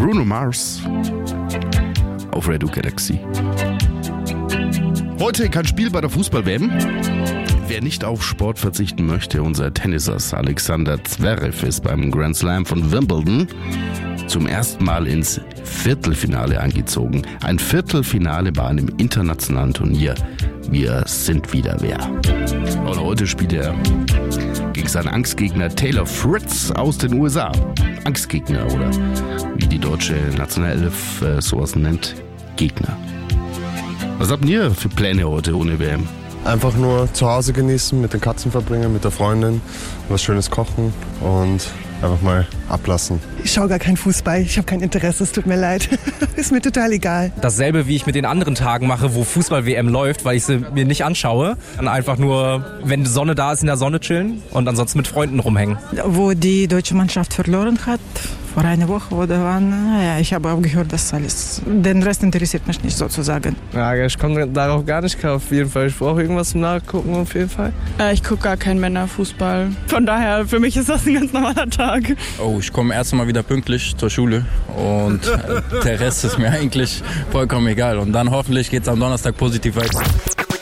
Bruno Mars auf Radio Galaxy. Heute kein Spiel bei der Fußball-WM. Wer nicht auf Sport verzichten möchte, unser Tennisass Alexander Zverev ist beim Grand Slam von Wimbledon zum ersten Mal ins Viertelfinale eingezogen. Ein Viertelfinale bei einem internationalen Turnier. Wir sind wieder wer. Und heute spielt er gegen seinen Angstgegner Taylor Fritz aus den USA. Angstgegner oder wie die deutsche Nationalelf sowas nennt, Gegner. Was habt ihr für Pläne heute ohne WM? Einfach nur zu Hause genießen, mit den Katzen verbringen, mit der Freundin, was Schönes kochen und einfach mal ablassen. Ich schaue gar keinen Fußball, ich habe kein Interesse, es tut mir leid. Ist mir total egal. Dasselbe, wie ich mit den anderen Tagen mache, wo Fußball-WM läuft, weil ich sie mir nicht anschaue. Dann einfach nur, wenn die Sonne da ist, in der Sonne chillen und ansonsten mit Freunden rumhängen. Wo die deutsche Mannschaft verloren hat, vor einer Woche oder wann, naja, ich habe aufgehört, das alles. Den Rest interessiert mich nicht sozusagen. Ja, ich komme darauf gar nicht auf jeden Fall. Ich brauche irgendwas zum Nachgucken auf jeden Fall. Ich gucke gar keinen Männerfußball. Von daher, für mich ist das ein ganz normaler Tag. Oh, ich komme erst mal wieder pünktlich zur Schule und der Rest ist mir eigentlich vollkommen egal. Und dann hoffentlich geht es am Donnerstag positiv weiter.